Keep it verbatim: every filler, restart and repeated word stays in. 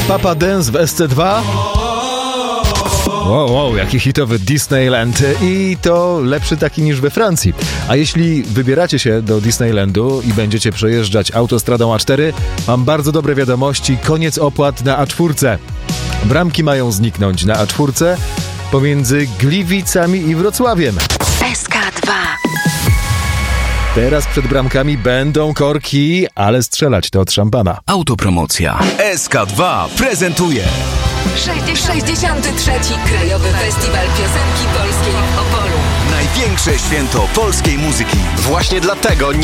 Papa Dance w S C dwa. Wow, wow, jaki hitowy Disneyland i to lepszy taki niż we Francji. A jeśli wybieracie się do Disneylandu i będziecie przejeżdżać autostradą A cztery, mam bardzo dobre wiadomości, koniec opłat na A cztery. Bramki mają zniknąć na A cztery pomiędzy Gliwicami i Wrocławiem. S K dwa. Teraz przed bramkami będą korki, ale strzelać to od szampana. Autopromocja. S K dwa prezentuje sześćdziesiąty trzeci Krajowy Festiwal Piosenki Polskiej w Opolu. największe święto polskiej muzyki. Właśnie dlatego nie